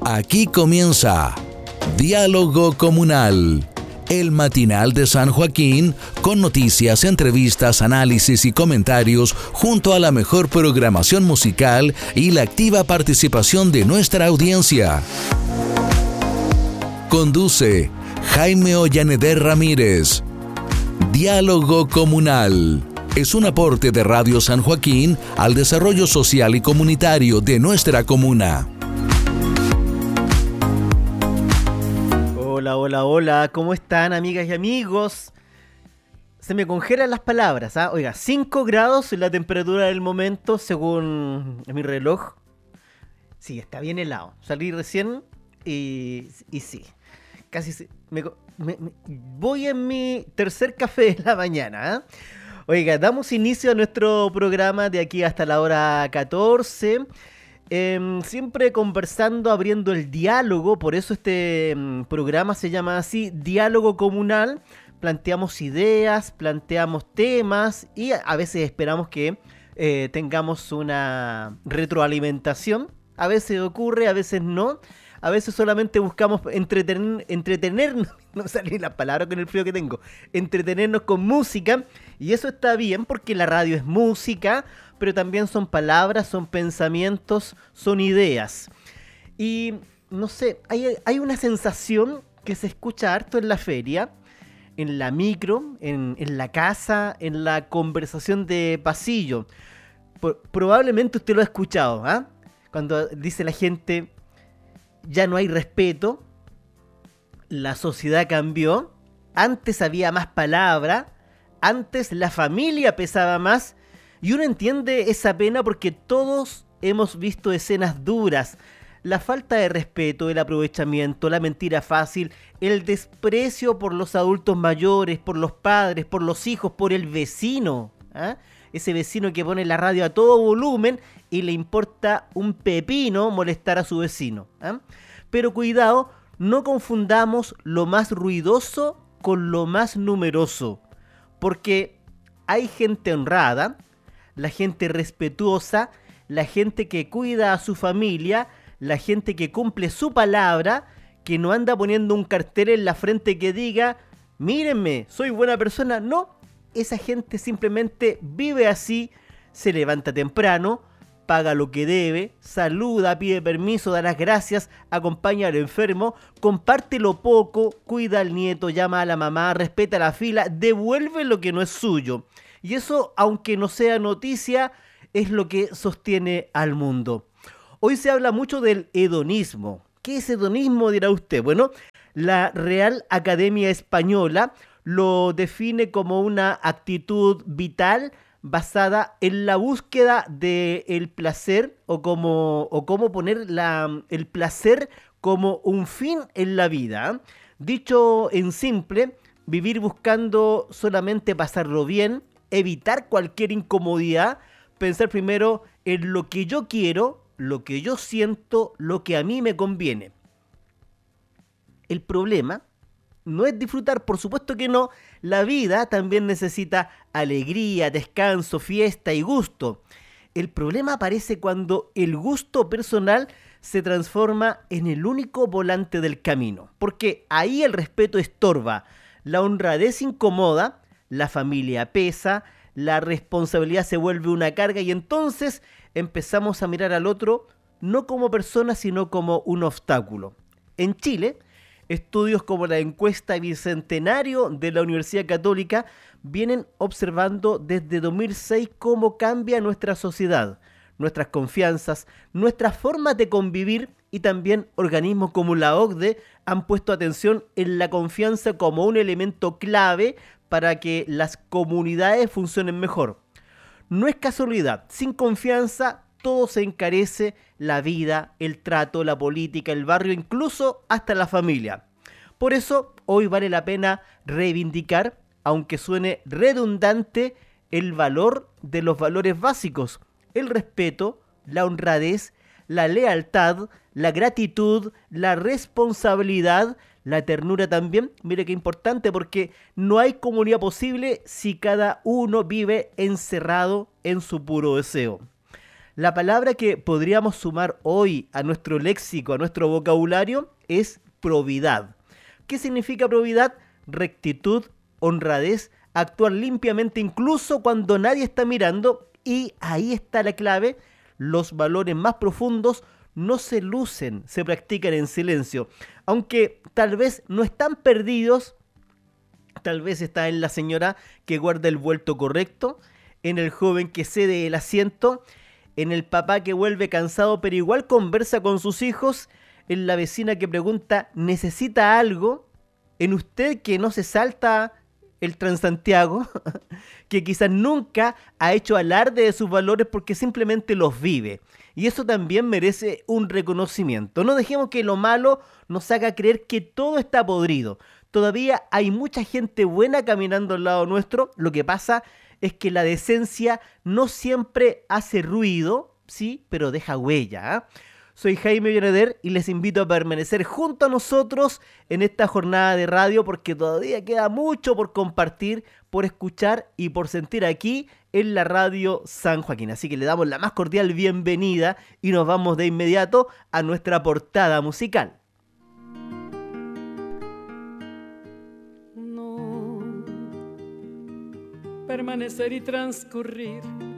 Aquí comienza Diálogo Comunal, el matinal de San Joaquín, con noticias, entrevistas, análisis y comentarios junto a la mejor programación musical y la activa participación de nuestra audiencia. Conduce Jaime Ollaneder Ramírez. Diálogo Comunal es un aporte de Radio San Joaquín al desarrollo social y comunitario de nuestra comuna. Hola, ¿cómo están, amigas y amigos? Se me congelan las palabras, ¿ah? Oiga, 5 grados la temperatura del momento según mi reloj. Sí, está bien helado. Salí recién y sí, casi voy en mi tercer café de la mañana, ¿ah? Oiga, damos inicio a nuestro programa de aquí hasta la hora 14. Siempre conversando, abriendo el diálogo, por eso este programa se llama así, Diálogo Comunal. Planteamos ideas, planteamos temas y a veces esperamos que tengamos una retroalimentación. A veces ocurre, a veces no. A veces solamente buscamos entretenernos, no sale la palabra con el frío que tengo, entretenernos con música, y eso está bien porque la radio es música, pero también son palabras, son pensamientos, son ideas. Y no sé, hay una sensación que se escucha harto en la feria, en la micro, en la casa, en la conversación de pasillo. Probablemente usted lo ha escuchado, ¿ah? Cuando dice la gente: ya no hay respeto, la sociedad cambió, antes había más palabra, antes la familia pesaba más, y uno entiende esa pena porque todos hemos visto escenas duras, la falta de respeto, el aprovechamiento, la mentira fácil, el desprecio por los adultos mayores, por los padres, por los hijos, por el vecino, ¿ah? Ese vecino que pone la radio a todo volumen y le importa un pepino molestar a su vecino, ¿eh? Pero cuidado, no confundamos lo más ruidoso con lo más numeroso, porque hay gente honrada, la gente respetuosa, la gente que cuida a su familia, la gente que cumple su palabra, que no anda poniendo un cartel en la frente que diga: mírenme, soy buena persona. No, esa gente simplemente vive así, se levanta temprano, paga lo que debe, saluda, pide permiso, da las gracias, acompaña al enfermo, comparte lo poco, cuida al nieto, llama a la mamá, respeta la fila, devuelve lo que no es suyo. Y eso, aunque no sea noticia, es lo que sostiene al mundo. Hoy se habla mucho del hedonismo. ¿Qué es hedonismo, dirá usted? Bueno, la Real Academia Española lo define como una actitud vital basada en la búsqueda del placer o cómo poner el placer como un fin en la vida. Dicho en simple, vivir buscando solamente pasarlo bien, evitar cualquier incomodidad, pensar primero en lo que yo quiero, lo que yo siento, lo que a mí me conviene. El problema no es disfrutar, por supuesto que no. La vida también necesita alegría, descanso, fiesta y gusto. El problema aparece cuando el gusto personal se transforma en el único volante del camino, porque ahí el respeto estorba, la honradez incomoda, la familia pesa, la responsabilidad se vuelve una carga y entonces empezamos a mirar al otro no como persona, sino como un obstáculo. En Chile, estudios como la encuesta Bicentenario de la Universidad Católica vienen observando desde 2006 cómo cambia nuestra sociedad, nuestras confianzas, nuestras formas de convivir, y también organismos como la OCDE han puesto atención en la confianza como un elemento clave para que las comunidades funcionen mejor. No es casualidad, sin confianza todo se encarece, la vida, el trato, la política, el barrio, incluso hasta la familia. Por eso hoy vale la pena reivindicar, aunque suene redundante, el valor de los valores básicos: el respeto, la honradez, la lealtad, la gratitud, la responsabilidad, la ternura también. Mire qué importante, porque no hay comunidad posible si cada uno vive encerrado en su puro deseo. La palabra que podríamos sumar hoy a nuestro léxico, a nuestro vocabulario, es probidad. ¿Qué significa probidad? Rectitud, honradez, actuar limpiamente incluso cuando nadie está mirando. Y ahí está la clave: los valores más profundos no se lucen, se practican en silencio. Aunque tal vez no están perdidos, tal vez está en la señora que guarda el vuelto correcto, en el joven que cede el asiento, en el papá que vuelve cansado pero igual conversa con sus hijos, en la vecina que pregunta ¿necesita algo?, en usted que no se salta el Transantiago, que quizás nunca ha hecho alarde de sus valores porque simplemente los vive. Y eso también merece un reconocimiento. No dejemos que lo malo nos haga creer que todo está podrido. Todavía hay mucha gente buena caminando al lado nuestro. Lo que pasa es que la decencia no siempre hace ruido, sí, pero deja huella, ¿eh? Soy Jaime Lloreder y les invito a permanecer junto a nosotros en esta jornada de radio porque todavía queda mucho por compartir, por escuchar y por sentir aquí en la radio San Joaquín. Así que le damos la más cordial bienvenida y nos vamos de inmediato a nuestra portada musical. No, permanecer y transcurrir